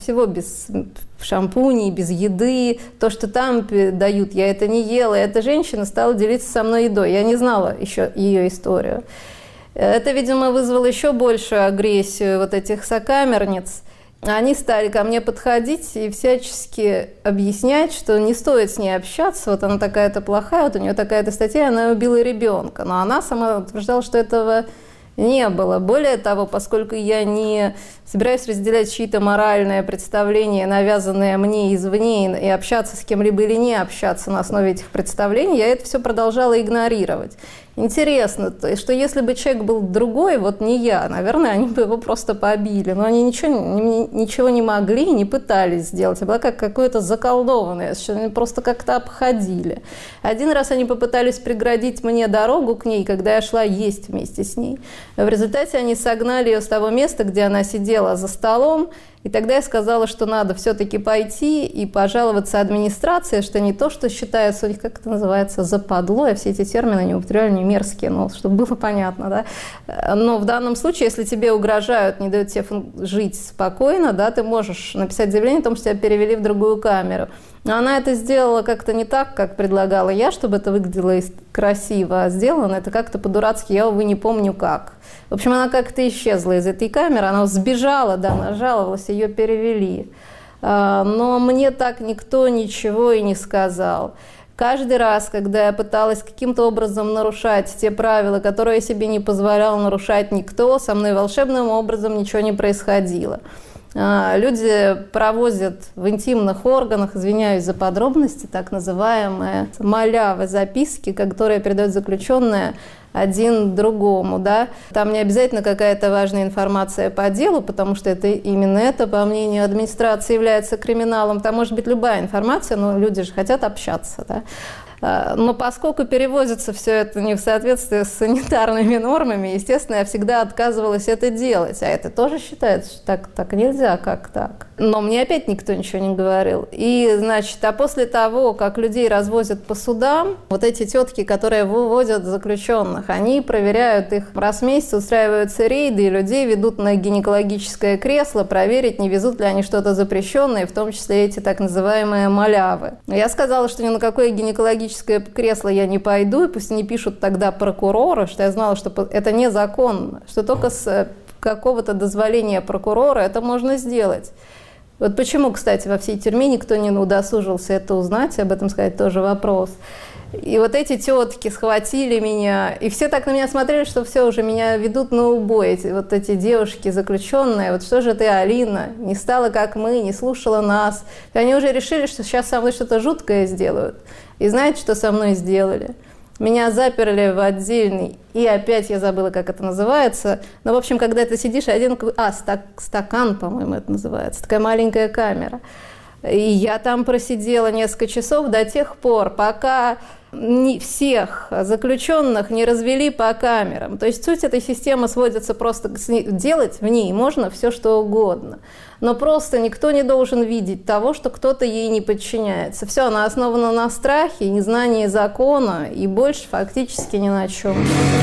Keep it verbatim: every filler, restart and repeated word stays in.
Всего без шампуней, без еды. То, что там дают, я это не ела. И эта женщина стала делиться со мной едой. Я не знала еще ее историю. Это, видимо, вызвало еще большую агрессию вот этих сокамерниц. Они стали ко мне подходить и всячески объяснять, что не стоит с ней общаться. Вот она такая-то плохая, вот у нее такая-то статья, она убила ребенка. Но она сама утверждала, что этого не было. Более того, поскольку я не собираюсь разделять чьи-то моральные представления, навязанные мне извне, и общаться с кем-либо или не общаться на основе этих представлений, я это все продолжала игнорировать. Интересно, то есть, что если бы человек был другой, вот не я, наверное, они бы его просто побили. Но они ничего, ничего не могли, не пытались сделать. Я была как какое-то заколдованное, что они просто как-то обходили. Один раз они попытались преградить мне дорогу к ней, когда я шла есть вместе с ней. В результате они согнали ее с того места, где она сидела за столом. И тогда я сказала, что надо все-таки пойти и пожаловаться администрации, что не то, что считается у них, как это называется, западло, я все эти термины не употребляю, не мерзкие, но чтобы было понятно, да. Но в данном случае, если тебе угрожают, не дают тебе жить спокойно, да, ты можешь написать заявление о том, что тебя перевели в другую камеру. Но она это сделала как-то не так, как предлагала я, чтобы это выглядело красиво, а сделано это как-то по-дурацки, я, увы, не помню как. В общем, она как-то исчезла из этой камеры, она сбежала, да, она жаловалась, ее перевели. Но мне так никто ничего и не сказал. Каждый раз, когда я пыталась каким-то образом нарушать те правила, которые я себе не позволяла нарушать никто, со мной волшебным образом ничего не происходило. Люди провозят в интимных органах, извиняюсь за подробности, так называемые малявы записки, которые передают заключенные один другому. Да? Там не обязательно какая-то важная информация по делу, потому что это, именно это, по мнению администрации, является криминалом. Там может быть любая информация, но люди же хотят общаться. Да? Но поскольку перевозится все это не в соответствии с санитарными нормами, естественно, я всегда отказывалась это делать. А это тоже считается, что так, так нельзя, как так. Но мне опять никто ничего не говорил. И, значит, а после того, как людей развозят по судам, вот эти тетки, которые выводят заключенных, они проверяют их раз в месяц, устраиваются рейды, и людей ведут на гинекологическое кресло, проверить, не везут ли они что-то запрещенное, в том числе эти так называемые малявы. Я сказала, что ни на какое гинекологическое кресло я не пойду, и пусть не пишут тогда прокуроры, что я знала, что это незаконно, что только с какого-то дозволения прокурора это можно сделать. Вот почему, кстати, во всей тюрьме никто не удосужился это узнать, об этом сказать тоже вопрос. И вот эти тетки схватили меня, и все так на меня смотрели, что все, уже меня ведут на убой, эти, вот эти девушки заключенные, вот что же ты, Алина, не стала как мы, не слушала нас. И они уже решили, что сейчас со мной что-то жуткое сделают. И знаете, что со мной сделали? Меня заперли в отдельный, и опять я забыла, как это называется. Но, в общем, когда ты сидишь, один... А, стак, стакан, по-моему, это называется. Такая маленькая камера. И я там просидела несколько часов до тех пор, пока не всех заключенных не развели по камерам. То есть суть этой системы сводится просто к... делать в ней можно все, что угодно. Но просто никто не должен видеть того, что кто-то ей не подчиняется. Все, она основана на страхе, незнании закона и больше фактически ни на чем.